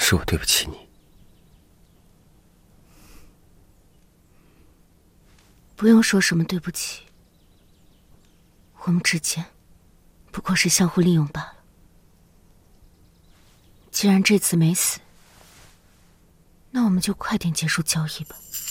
是我对不起你。 不用说什么对不起，我们之间不过是相互利用罢了。既然这次没死，那我们就快点结束交易吧。